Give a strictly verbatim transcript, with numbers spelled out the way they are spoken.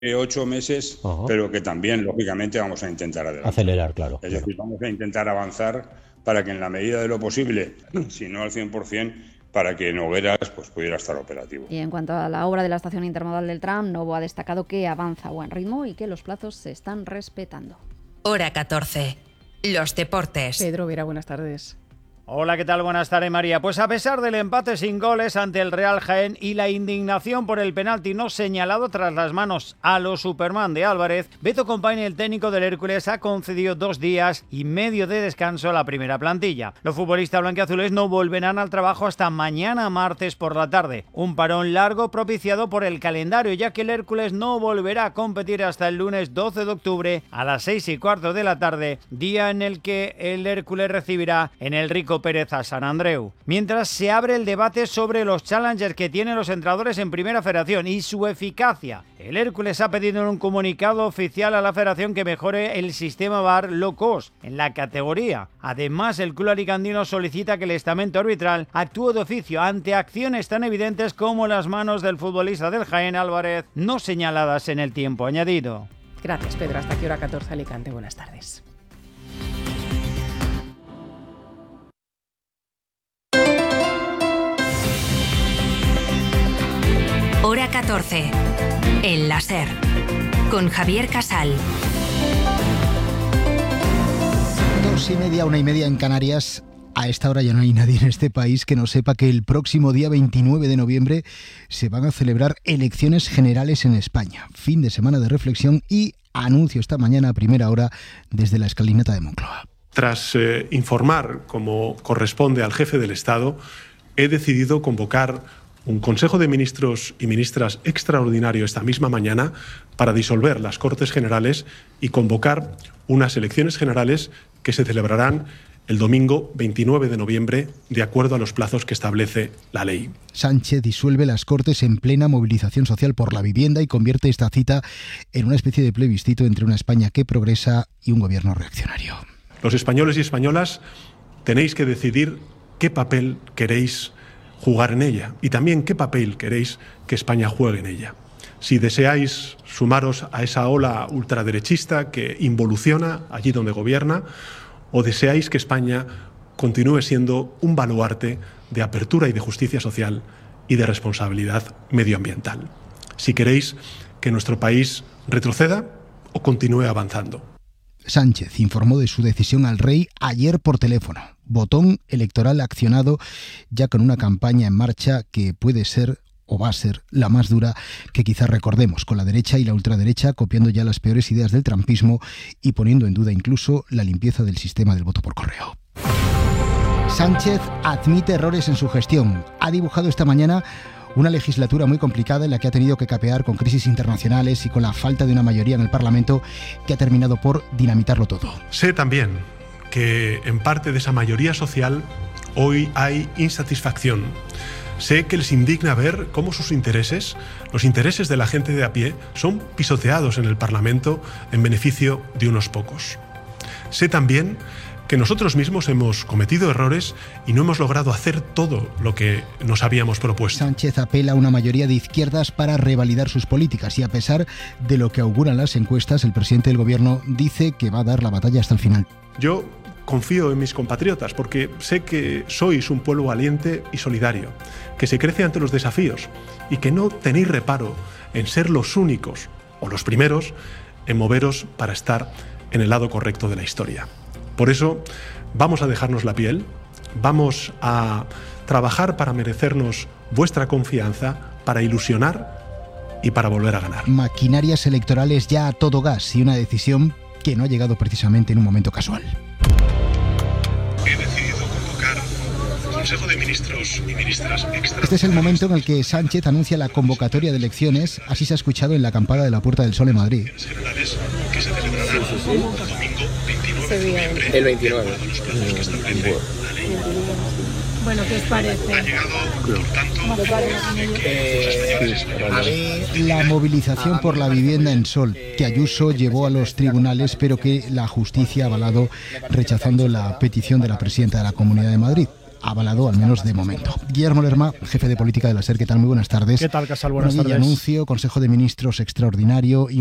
ocho meses, Ajá. pero que también, lógicamente, vamos a intentar adelantar. Acelerar, claro. Es claro. decir, vamos a intentar avanzar para que en la medida de lo posible, si no al cien por ciento, para que Nogueras pues, pudiera estar operativo. Y en cuanto a la obra de la estación intermodal del tram, Novo ha destacado que avanza a buen ritmo y que los plazos se están respetando. Hora catorce. Los deportes. Pedro Vera, buenas tardes. Hola, ¿qué tal? Buenas tardes, María. Pues a pesar del empate sin goles ante el Real Jaén y la indignación por el penalti no señalado tras las manos a los Superman de Álvarez, Beto Compañi, el técnico del Hércules, ha concedido dos días y medio de descanso a la primera plantilla. Los futbolistas blanquiazules no volverán al trabajo hasta mañana martes por la tarde. Un parón largo propiciado por el calendario, ya que el Hércules no volverá a competir hasta el lunes doce de octubre a las seis y cuarto de la tarde, día en el que el Hércules recibirá en el Rico Pérez a San Andreu. Mientras se abre el debate sobre los challengers que tienen los entrenadores en Primera Federación y su eficacia. El Hércules ha pedido en un comunicado oficial a la Federación que mejore el sistema V A R low cost en la categoría. Además, el club alicantino solicita que el estamento arbitral actúe de oficio ante acciones tan evidentes como las manos del futbolista del Jaén, Álvarez, no señaladas en el tiempo añadido. Gracias, Pedro. Hasta aquí hora catorce, Alicante. Buenas tardes. Hora catorce. El láser. Con Javier Casal. Dos y media, una y media en Canarias. A esta hora ya no hay nadie en este país que no sepa que el próximo día veintinueve de noviembre se van a celebrar elecciones generales en España. Fin de semana de reflexión y anuncio esta mañana a primera hora desde la escalinata de Moncloa. Tras eh, informar, como corresponde al jefe del Estado, he decidido convocar un Consejo de Ministros y Ministras extraordinario esta misma mañana para disolver las Cortes Generales y convocar unas elecciones generales que se celebrarán el domingo veintinueve de noviembre, de acuerdo a los plazos que establece la ley. Sánchez disuelve las Cortes en plena movilización social por la vivienda y convierte esta cita en una especie de plebiscito entre una España que progresa y un gobierno reaccionario. Los españoles y españolas tenéis que decidir qué papel queréis jugar en ella y también qué papel queréis que España juegue en ella. Si deseáis sumaros a esa ola ultraderechista que involuciona allí donde gobierna, o deseáis que España continúe siendo un baluarte de apertura y de justicia social y de responsabilidad medioambiental. Si queréis que nuestro país retroceda o continúe avanzando. Sánchez informó de su decisión al rey ayer por teléfono. Botón electoral accionado ya con una campaña en marcha que puede ser o va a ser la más dura que quizás recordemos, con la derecha y la ultraderecha copiando ya las peores ideas del trumpismo y poniendo en duda incluso la limpieza del sistema del voto por correo. Sánchez admite errores en su gestión. Ha dibujado esta mañana una legislatura muy complicada en la que ha tenido que capear con crisis internacionales y con la falta de una mayoría en el Parlamento que ha terminado por dinamitarlo todo. Sé también que en parte de esa mayoría social hoy hay insatisfacción. Sé que les indigna ver cómo sus intereses, los intereses de la gente de a pie, son pisoteados en el Parlamento en beneficio de unos pocos. Sé también que nosotros mismos hemos cometido errores y no hemos logrado hacer todo lo que nos habíamos propuesto. Sánchez apela a una mayoría de izquierdas para revalidar sus políticas y a pesar de lo que auguran las encuestas, el presidente del gobierno dice que va a dar la batalla hasta el final. Yo confío en mis compatriotas porque sé que sois un pueblo valiente y solidario, que se crece ante los desafíos y que no tenéis reparo en ser los únicos o los primeros en moveros para estar en el lado correcto de la historia. Por eso vamos a dejarnos la piel, vamos a trabajar para merecernos vuestra confianza, para ilusionar y para volver a ganar. Maquinarias electorales ya a todo gas y una decisión que no ha llegado precisamente en un momento casual. He decidido convocar Consejo de Ministros y Ministras extraordinarios. Este es el momento en el que Sánchez anuncia la convocatoria de elecciones, así se ha escuchado en la campana de la Puerta del Sol en Madrid. Generales que se celebrarán el domingo veintinueve de noviembre. El veintinueve. Bueno, ¿qué os parece? Ha llegado, por tanto, Eh, a mí la movilización por la vivienda en Sol, que Ayuso llevó a los tribunales, pero que la justicia ha avalado rechazando la petición de la presidenta de la Comunidad de Madrid. avalado, al menos de momento. Guillermo Lerma, jefe de política de la SER, ¿qué tal? Muy buenas tardes. ¿Qué tal, Casal? Buenas Bueno, y tardes. anuncio, Consejo de Ministros extraordinario.